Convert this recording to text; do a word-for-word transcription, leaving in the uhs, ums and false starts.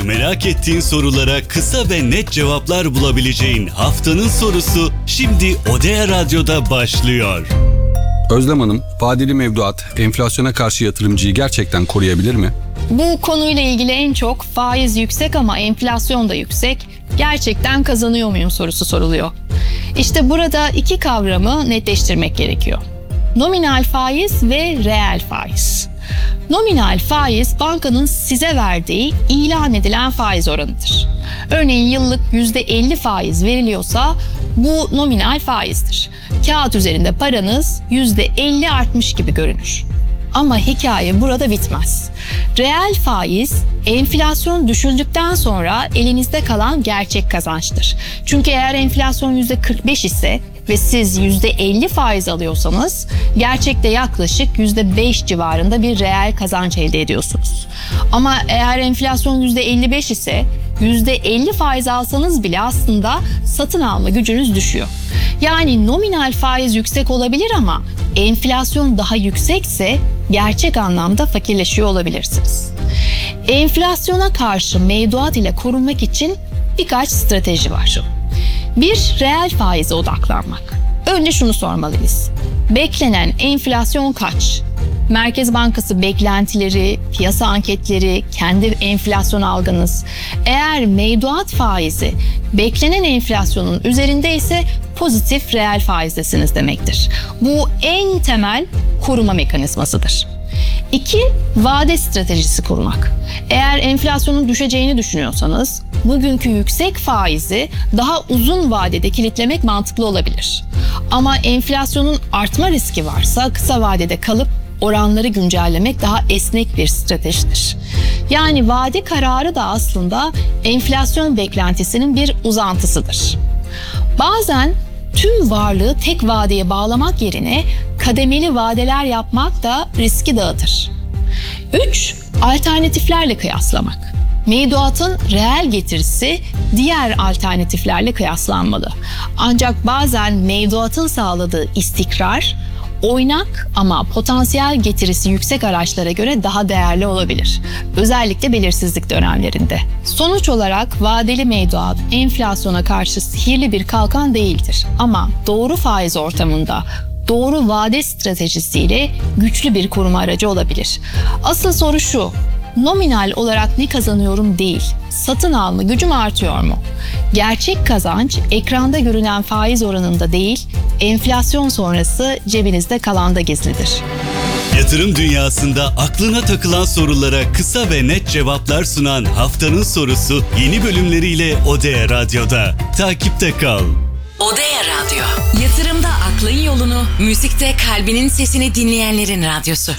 Merak ettiğin sorulara kısa ve net cevaplar bulabileceğin haftanın sorusu şimdi Odea Radyo'da başlıyor. Özlem Hanım, vadeli mevduat enflasyona karşı yatırımcıyı gerçekten koruyabilir mi? Bu konuyla ilgili en çok faiz yüksek ama enflasyon da yüksek, gerçekten kazanıyor muyum sorusu soruluyor. İşte burada iki kavramı netleştirmek gerekiyor. Nominal faiz ve reel faiz. Nominal faiz bankanın size verdiği ilan edilen faiz oranıdır. Örneğin yıllık yüzde elli faiz veriliyorsa bu nominal faizdir. Kağıt üzerinde paranız yüzde elli artmış gibi görünür. Ama hikaye burada bitmez. Reel faiz, enflasyon düşüldükten sonra elinizde kalan gerçek kazançtır. Çünkü eğer enflasyon yüzde kırk beş ise ve siz yüzde elli faiz alıyorsanız, gerçekte yaklaşık yüzde beş civarında bir reel kazanç elde ediyorsunuz. Ama eğer enflasyon yüzde elli beş ise, yüzde elli faiz alsanız bile aslında satın alma gücünüz düşüyor. Yani nominal faiz yüksek olabilir ama enflasyon daha yüksekse gerçek anlamda fakirleşiyor olabilirsiniz. Enflasyona karşı mevduat ile korunmak için birkaç strateji var. Bir, reel faize odaklanmak. Önce şunu sormalıyız. Beklenen enflasyon kaç? Merkez Bankası beklentileri, piyasa anketleri, kendi enflasyon algınız. Eğer mevduat faizi beklenen enflasyonun üzerinde ise pozitif reel faizdesiniz demektir. Bu en temel koruma mekanizmasıdır. İki, vade stratejisi kurmak. Eğer enflasyonun düşeceğini düşünüyorsanız, bugünkü yüksek faizi daha uzun vadede kilitlemek mantıklı olabilir. Ama enflasyonun artma riski varsa kısa vadede kalıp oranları güncellemek daha esnek bir stratejidir. Yani vade kararı da aslında enflasyon beklentisinin bir uzantısıdır. Bazen tüm varlığı tek vadeye bağlamak yerine kademeli vadeler yapmak da riski dağıtır. Üç, alternatiflerle kıyaslamak. Mevduatın reel getirisi diğer alternatiflerle kıyaslanmalı. Ancak bazen mevduatın sağladığı istikrar, oynak ama potansiyel getirisi yüksek araçlara göre daha değerli olabilir. Özellikle belirsizlik dönemlerinde. Sonuç olarak vadeli mevduat enflasyona karşı sihirli bir kalkan değildir. Ama doğru faiz ortamında doğru vade stratejisiyle güçlü bir koruma aracı olabilir. Asıl soru şu: nominal olarak ne kazanıyorum değil, satın alma gücüm artıyor mu? Gerçek kazanç ekranda görünen faiz oranında değil, enflasyon sonrası cebinizde kalanda gizlidir. Yatırım dünyasında aklına takılan sorulara kısa ve net cevaplar sunan Haftanın Sorusu yeni bölümleriyle Odea Radyo'da. Takipte kal. Odea Radyo. Yatırımda aklın yolunu, müzikte kalbinin sesini dinleyenlerin radyosu.